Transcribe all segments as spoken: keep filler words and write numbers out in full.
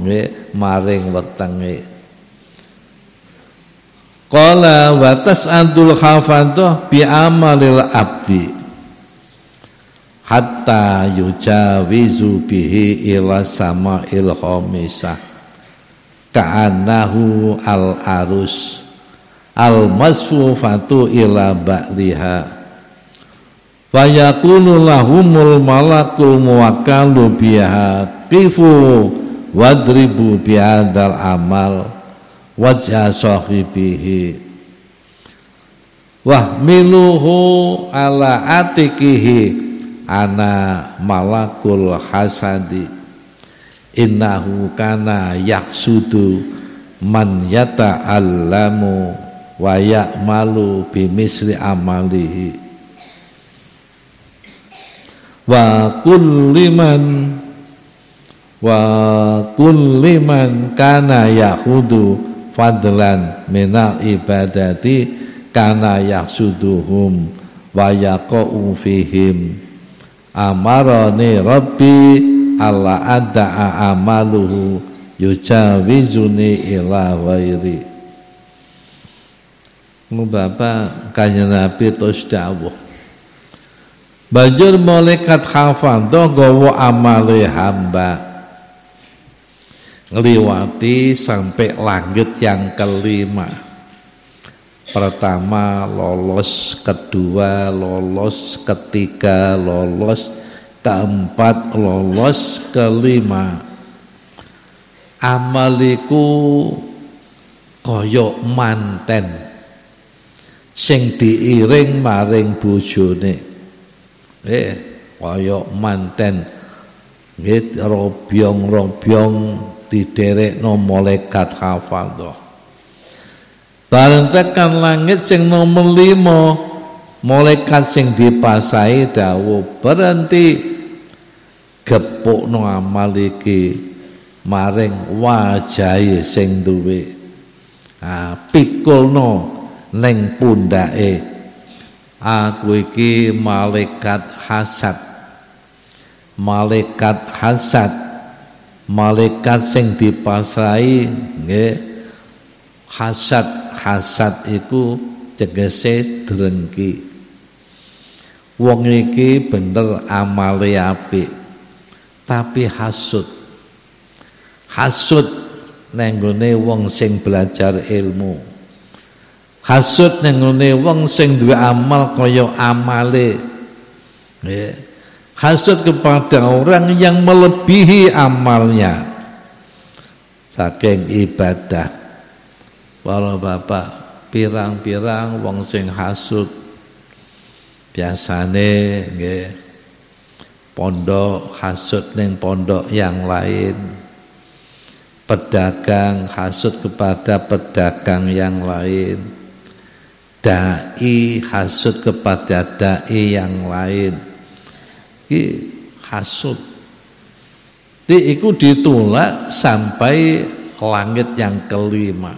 nggih maring wetenge. Qala wa tas'adul khafadhah bi amalil abdi hatta yujawizu bihi ila sama'il khamisah ka'annahu al arus al masfufatu ila ba'liha wa yakunu lahumul malakul muwakkalu biha qifu wadribu bihadzal amal wajha sahibihi wahmiluhu ala atikihi ana malakul hasadi innahu kana yaksudu man yata'allamu wa ya'malu bimisli amalihi wa kulliman wa kulliman kana yahudu fadlan minal ibadati kana yaksuduhum wa yaqa'u fihim amarani rabbi alla adda'a amaluhu yujawizuni ila ghairi. Bapak kanjeng Nabi terus dawuh banjur malaikat hafadhah gawa amale hamba ngliwati sampai langit yang kelima. Pertama lolos, kedua lolos, ketiga lolos, keempat lolos, kelima amaliku koyok manten sing diiring maring bojone eh koyok manten nggih robyong-robyong diderekno malaikat hafadhah. Bareng tekan langit sing nomor lima, malaikat sing dipasahi dawuh berhenti gepukno amal iki maring wajahe sing duwe. Ah pikulno ning pundake. Aku iki malaikat hasad. Malaikat hasad. Malaikat sing dipasrahi nggih hasad hasad iku tegese drengki wong iki bener amale apik tapi hasud hasud nang gone wong sing belajar ilmu hasud nang gone wong sing duwe amal kaya amale nggih hasud kepada orang yang melebihi amalnya saking ibadah. Para bapak pirang-pirang wong sing hasud biasane nggih pondok hasud ning pondok yang lain, pedagang hasud kepada pedagang yang lain, dai hasud kepada dai yang lain. Hasud itu ditolak sampai langit yang kelima.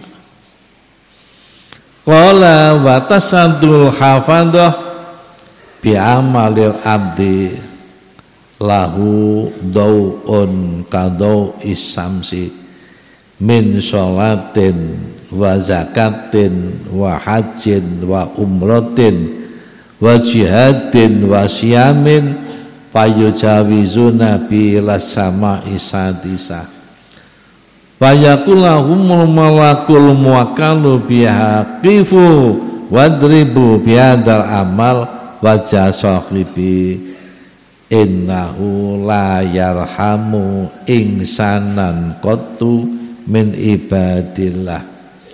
Qala wa tasaddul hafadhah bi amalil abdi lahu dau'un kadau isamsi min sholatin wa zakatin wa hajjin wa umratin wa jihadin wa siyamin fayujawizuna bi lasama isadisa fayakulahumul malakul muwakkalu biha qifu wadribu bihadzal amal wajah sahibi innahu la yarhamu insanan qattu min ibadillah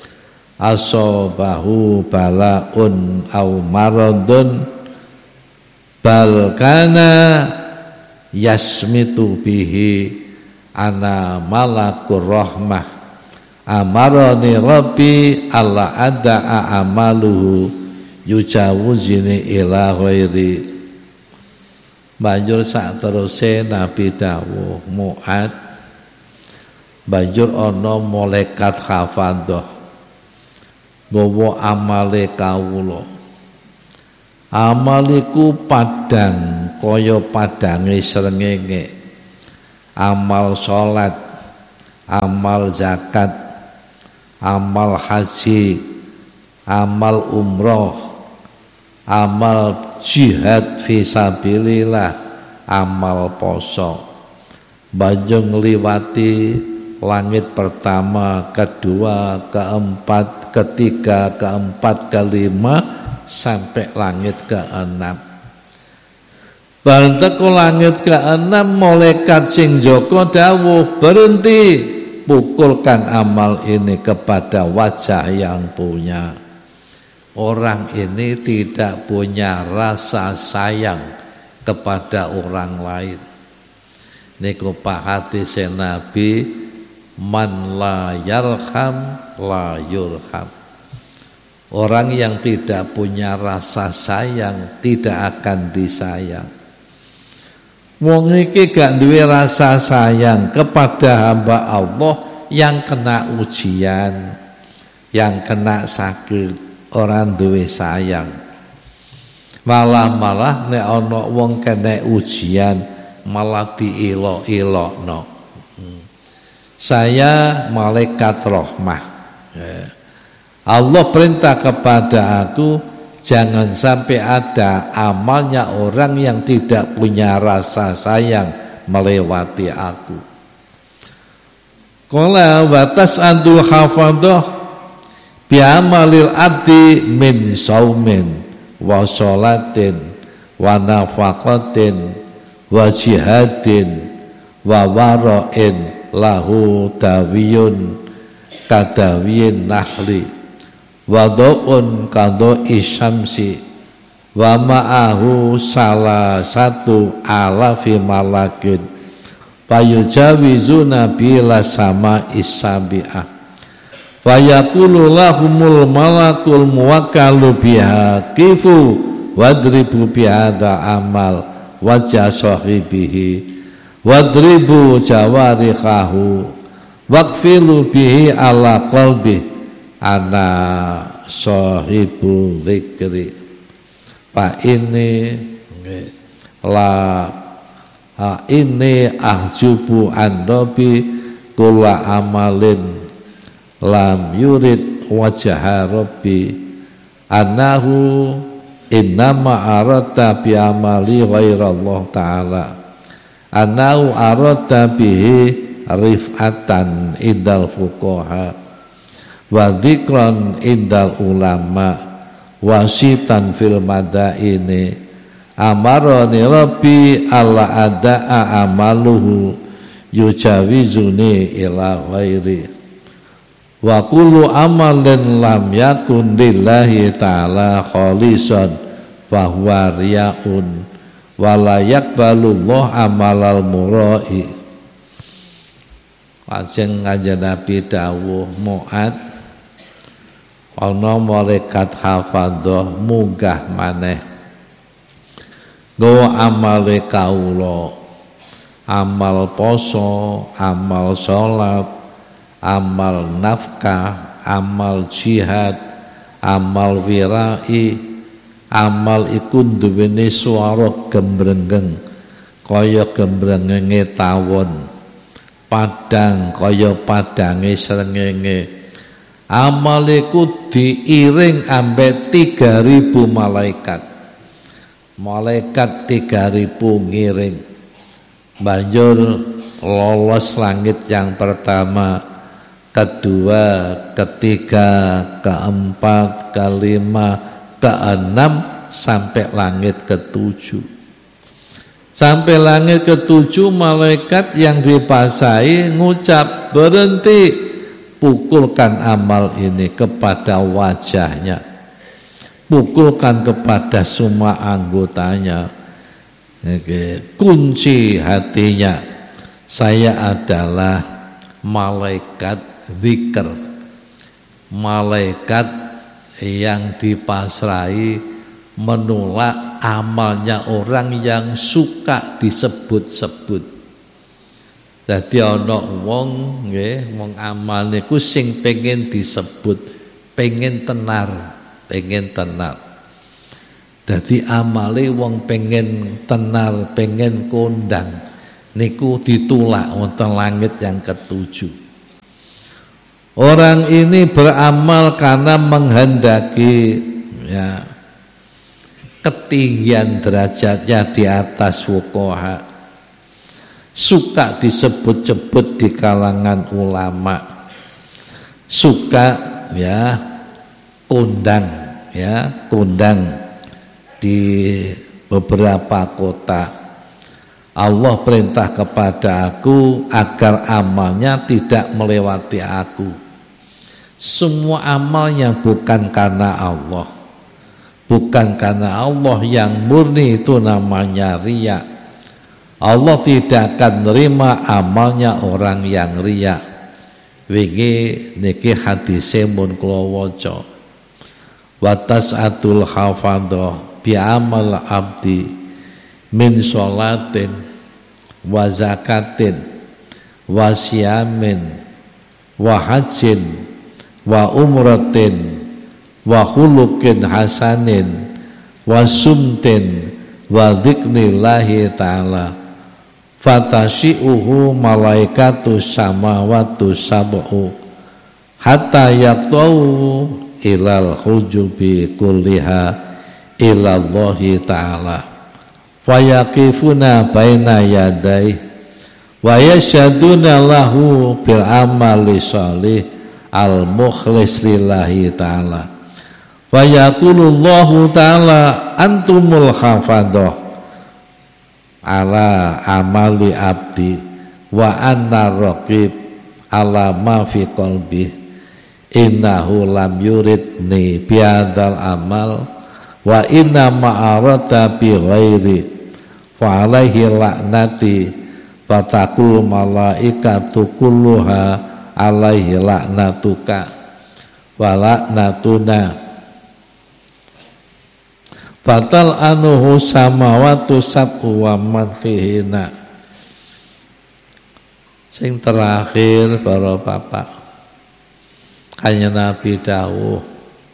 asabahu balaun au maradun bal kana yasmitu bihi ana malakur rahmah amarani rabbi alla adda'a amaluhu yujawuzini ila ghairi. Banjur sak teruse Nabi dawuh Mu'ad banjur ana malaikat hafadhah nggawa amale kawula. Amaliku padang kaya padange srengenge. Amal salat, amal zakat, amal haji, amal umroh, amal jihad fisabilillah, amal poso. Banjur ngliwati langit pertama, kedua, keempat, ketiga, keempat, kelima, sampai langit keenam. Bareng teko langit keenam, malaikat sing jaga dawuh, berhenti, pukulkan amal ini kepada wajah yang punya. Orang ini tidak punya rasa sayang kepada orang lain. Niku pak hadis Nabi, man la yarham la yurham. Orang yang tidak punya rasa sayang tidak akan disayang. Wong iki gak duwe rasa sayang kepada hamba Allah yang kena ujian, yang kena sakit, orang duwe sayang. Malah-malah nek ana wong kena ujian malah diilok-ilokno. Saya malaikat rahmah. Allah perintah kepada aku, jangan sampai ada amalnya orang yang tidak punya rasa sayang melewati aku. Qala wa tas'adu hafadah bi amalil abdi min saumin wa sholatin wa nafaqatin wa jihadin wa wara'in lahu dawiyun kadawiyin nahli wa do'un kado'i syamsi wa ma'ahu salah satu alafi malakin fayujawizuna bila sama isabi'ah wa yakulu lahumul malakul muwakkalu biha kifu wadribu bihada amal wajah sahibihi wadribu jawarikahu waqfilu bihi ala qalbi ana sahibu zikri. Pak ini la ini ahjubu andobi kula amalin lam yurid wajah rabbi anahu innama arata bi amali ghairallah ta'ala anau arata bihi rif'atan indal fuqaha wa dzikran indal ulama wasitan fil madaini amarani rabbi alla adaa amaluhu yujawizuni ila ghairi wa kullu amalin lam yakun lillahi ta'ala khalisan fa huwa riyaun wa la yaqbalullah amalal murai. Lajeng Kanjeng Nabi dawuh, Mu'ad, ana malaikat hafadzah munggah maneh nggo amale kawula, amal poso, amal salat, amal nafkah, amal jihad, amal wirai. Amal iku duwene swara gembrengeng kaya gembrengenge tawon, padang kaya padange srengenge. Amal iku diiring ambek tiga ribu malaikat. Malaikat tiga ribu ngiring. Banjur lolos langit yang pertama, kedua, ketiga, keempat, kelima, keenam, sampai langit ketujuh. Sampai langit ketujuh, malaikat yang dipasai ngucap, berhenti, pukulkan amal ini kepada wajahnya, pukulkan kepada semua anggotanya. Kunci hatinya, saya adalah malaikat zikr, malaikat yang dipasrai menolak amalnya orang yang suka disebut-sebut. Dadi ana wong nggih, wong amal niku sing pengen disebut, pengen tenar, pengen tenar. Dadi amale wong pengen tenar, pengen kondang niku ditulak wonten langit yang ketujuh. Orang ini beramal karena menghendaki ya ketinggian derajatnya di atas fuqaha, suka disebut-sebut di kalangan ulama, suka ya kondang ya kondang di beberapa kota. Allah perintah kepada aku agar amalnya tidak melewati aku. Semua amal yang bukan karena Allah, bukan karena Allah yang murni, itu namanya riya. Allah tidak akan menerima amalnya orang yang riya. Wingi niki hadise mun kula waca. Wa tas'atul hafadhah bi amal abdi min sholatin wa zakatin wa siyamin wa hajjin wa umratin wa khuluqin hasanin wa sumtin wa dzikrillahi ta'ala fatasyi'uhu malaikatu samawatu sab'u hatta yaqtau ilal hujubi kulliha ilallahi ta'ala fayaqifuna baina yadai wa yashaduna lahu bil amali sholih al mukhlis lillahi ta'ala wa yaqulullahu ta'ala antumul hafadhah ala amali abdi wa anna raqib ala ma fi qalbi innahu lam yuridni biadal amal wa inna ma'arata bi ghairi fa alaihi laknati fatakul malaikatu kulluha alaihi laknatuka wa laknatuna fatal anuhu samawatu sab'u wa manfihina. Sing terakhir para bapak hanya Nabi dawuh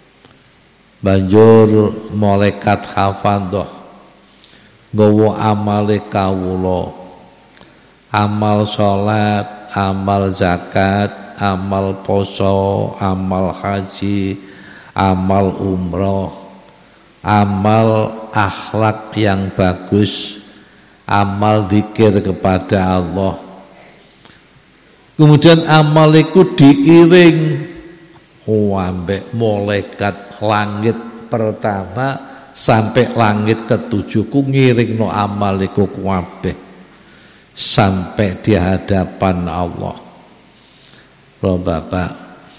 banjur malaikat hafadhah nggawa amale kawula, amal salat, amal zakat, amal poso, amal haji, amal umroh, amal akhlak yang bagus, amal zikir kepada Allah. Kemudian amal itu diiring ambek malaikat langit pertama sampai langit ketujuh ku ngiring no amal iku kabeh sampai di hadapan Allah. Loh Bapak,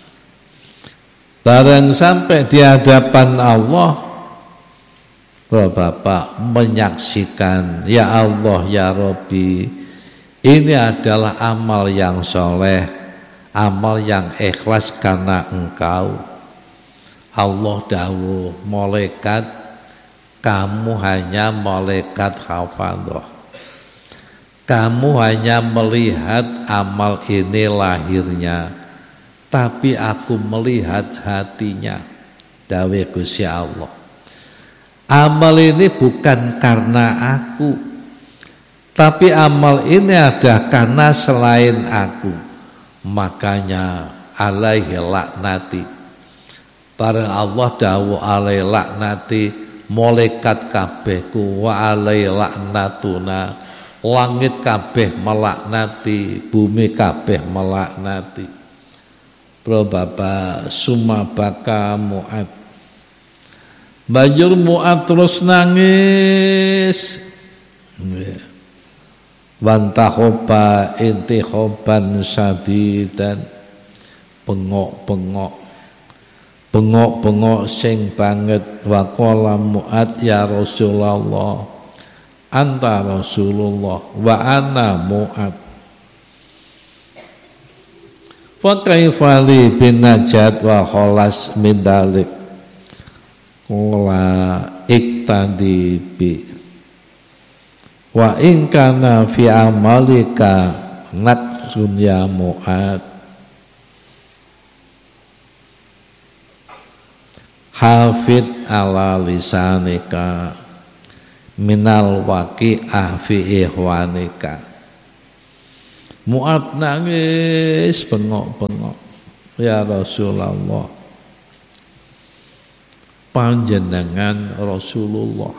bareng sampai di hadapan Allah, loh Bapak menyaksikan, ya Allah ya Rabbi, ini adalah amal yang soleh, amal yang ikhlas karena Engkau. Allah dawuh, malaikat, kamu hanya malaikat hafadhah, kamu hanya melihat amal ini lahirnya, tapi aku melihat hatinya. Dawuh Gusti Allah, amal ini bukan karena aku, tapi amal ini ada karena selain aku. Makanya alaihi laknati, bareng Allah dawuh alaihi laknati, malaikat kabehku wa alaihi laknatuna, langit kabeh melaknati, bumi kabeh melaknati. Bro Bapak, sumabaka Mu'ad, banjur Mu'ad terus nangis. Wantahoba intihoban sadidan, bengok-bengok, bengok-bengok sing banget. Waqala Mu'ad ya Rasulullah, anta Rasulullah wa ana Mu'ad, fa kaifa li bin najat wa khalas min dalik. Qala iktadi bi wa in kana fi amalika naqsun ya Mu'ad, hafid ala lisanika minal waqi'ah fi ihwanika. Mu'ad nangis bengok-bengok. ya Rasulullah, panjenengan Rasulullah,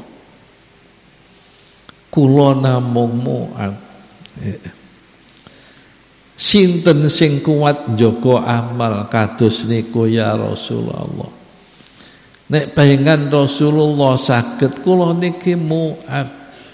kula namung muat. Sinten sing kuat njaga amal kados niku ya Rasulullah? Nek pengen Rasulullah saged kula niki muat.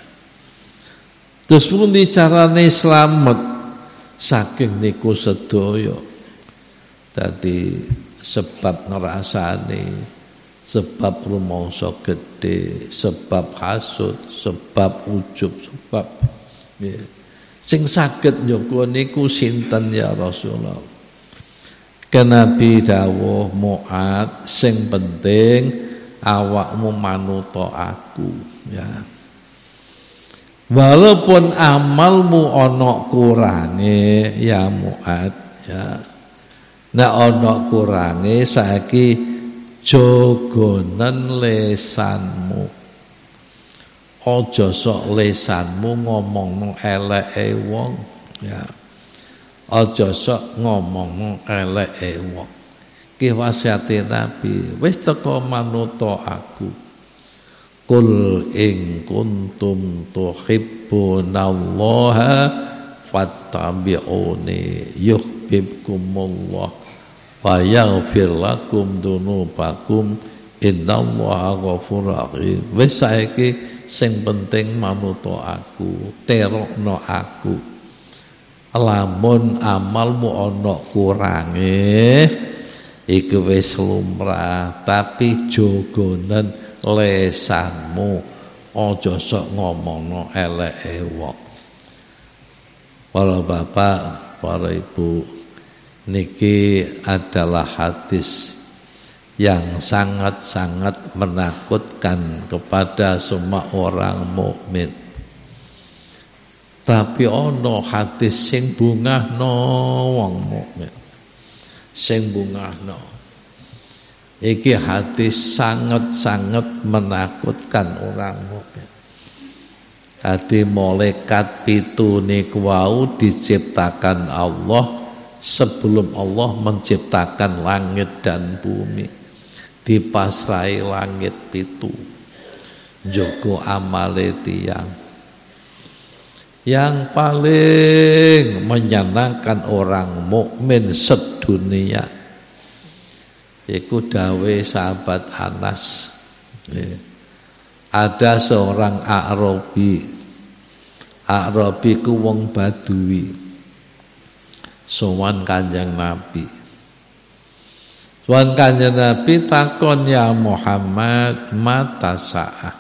Terus pundi carane slamet saking niku sedaya. Dadi sebab ngrasani, sebab rumangsa gedhe, sebab hasud, sebab ujub, sebab ya. Sing saged njaga niku sinten ya Rasulullah? Nabi dawuh Mu'ad, sing penting awakmu manuta aku ya. Walaupun amalmu ana kurange ya Mu'ad ya. Nek ana kurange saiki jogonen lesanmu. Aja sok lesanmu ngomongno eleke wong ya. Aja sok ngomongno eleke wong. Ki wasiate Nabi, wis teko manuta aku. Qul in kuntum tuhibbunallaha fattabi'uni yuhibbukumullah wa yaghfir lakum dzunubakum innallaha ghafurur rahim. Wis saiki sing penting manuta aku, terokno aku. Lamun amalmu ana kurange iku wis lumrah, tapi jogonen lesanmu, aja sok ngomongno eleke wong. Para bapak, para ibu, niki adalah hadis yang sangat-sangat menakutkan kepada semua orang mukmin. Tapi ono hadis sing bungahno wong mukmin. Sing bungahno. Iki hadis sangat-sangat menakutkan orang mukmin. Hati malaikat pitu niku wau diciptakan Allah sebelum Allah menciptakan langit dan bumi. Dipasrai langit pitu. Njogo amale tiyang. Yang paling menyenangkan orang mukmin sedunia iku dawe sahabat Anas. Ada seorang Arabi. Arabi ku wong Badui. Sowan Kanjeng Nabi. Sowan Kanjeng Nabi takon, ya Muhammad, mata sa'ah.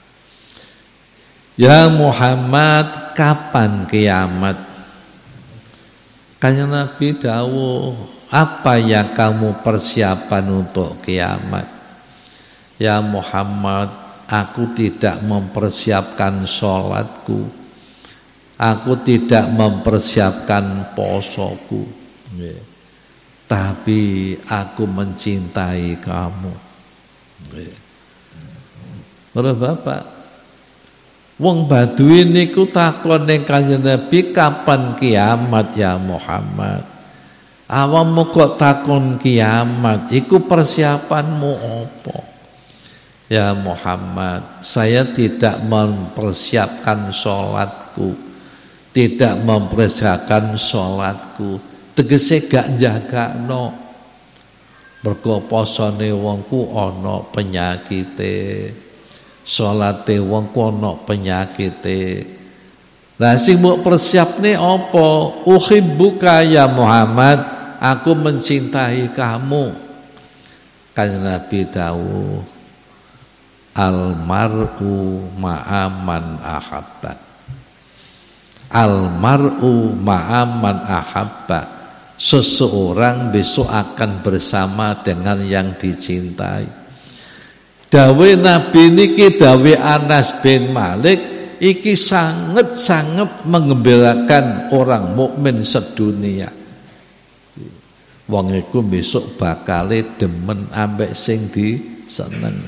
Ya Muhammad, kapan kiamat? Kanjeng Nabi dawuh, apa yang kamu persiapan untuk kiamat? Ya Muhammad, aku tidak mempersiapkan sholatku, aku tidak mempersiapkan posoku, yeah. Tapi aku mencintai kamu. Yeah. Para bapak, wong Badui niku takon ning Kanjeng Nabi, kapan kiamat ya Muhammad? Awakmu kok takon kiamat, iku persiapanmu apa? Ya Muhammad, saya tidak mempersiapkan sholatku, tidak mempersiapkan sholatku, tegese gak jagakno. Mergo posone wongku ana penyakite, sholate wongku ana penyakite. Lah sing mbok persiapne apa? Uhibbuka ya Muhammad, aku mencintai kamu. Kanjeng Nabi dawuh, almar'u ma'aman ahabba. Almar'u ma'aman ahabba. Seseorang besok akan bersama dengan yang dicintai. Dawe Nabi niki dawe Anas bin Malik iki sangat-sangat menggembirakan orang mukmin sedunia. Wong iku besok bakale demen ambek sing diseneng.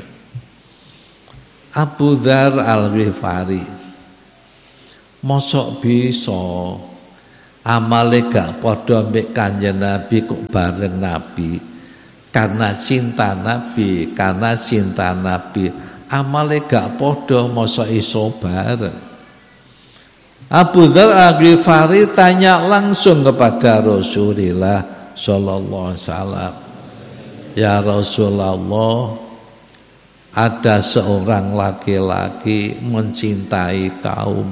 Abu Dzar Al-Ghifari, mosok bisa amale gak padha mbek Kanjeng Nabi kok bareng Nabi. Karena cinta Nabi, karena cinta Nabi, amale gak padha masa iso bareng. Abu Dzar Al-Ghifari tanya langsung kepada Rasulullah sallallahu alaihi wasallam, ya Rasulullah, ada seorang laki-laki mencintai kaum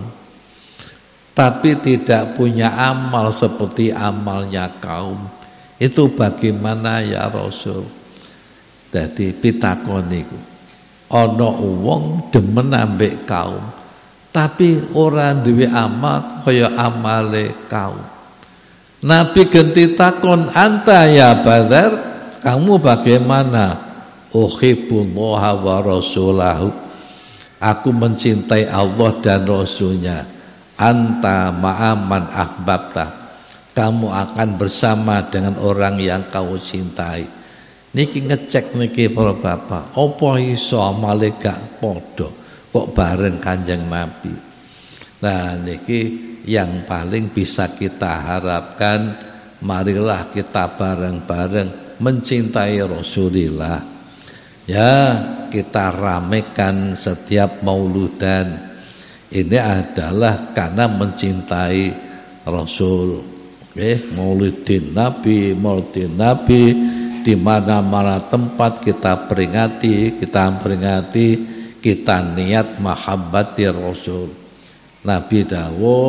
tapi tidak punya amal seperti amalnya kaum. Itu bagaimana ya Rasul? Jadi pitakon niku, ana wong demen ambek kaum tapi ora duwe amal kaya amale kaum. Nabi ganti takon, anta ya Badar, kamu bagaimana? Uhibbullaha wa rasulahu, aku mencintai Allah dan Rasulnya. Anta ma'aman ahbabta, kamu akan bersama dengan orang yang kau cintai. Niki ngecek niki para bapak, apa iso amale gak padha kok bareng Kanjeng Nabi. Nah niki yang paling bisa kita harapkan, marilah kita bareng-bareng mencintai Rasulullah. Ya, kita ramekan setiap mauludan. Ini adalah karena mencintai Rasul. Eh, maulidin Nabi, maulidin Nabi, di mana-mana tempat kita peringati, kita peringati, kita niat mahabbati Rasul. Nabi dawuh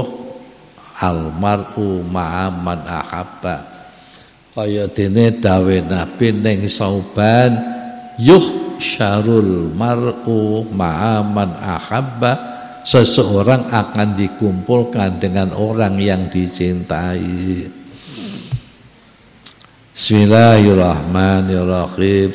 almar'u ma'aman ahabba, kaya dene dawe Nabi ning Sauban, yuh syarul mar'u ma'aman ahabba, seseorang akan dikumpulkan dengan orang yang dicintai. Bismillahirrahmanirrahim.